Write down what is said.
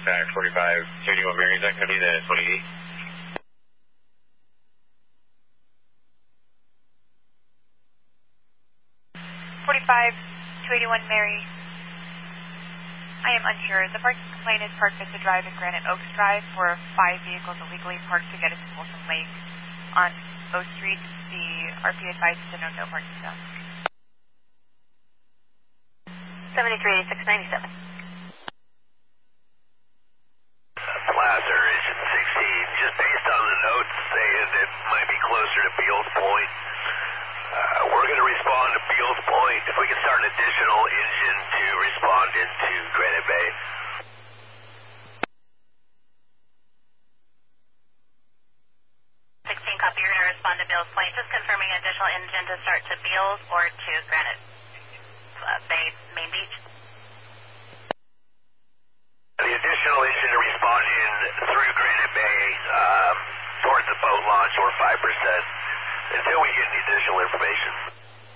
contact 4521 Mary, is that going to be the 28? 45-281 Mary. I am unsure. The parking complaint is Park Vista Drive and Granite Oaks Drive, where 5 vehicles illegally parked to get into Folsom Lake on O Street. The RP advises a no parking zone. 738697. Placer, Engine 16. Just based on the notes saying it might be closer to Beals Point. We're going to respond to Beals Point. If we can start an additional engine to respond into Granite Bay. 16, copy. You're going to respond to Beals Point. Just confirming additional engine to start to Beals or to Granite Bay, Main Beach. The additional engine to respond in through Granite Bay towards the boat launch or 5% until we get any additional information.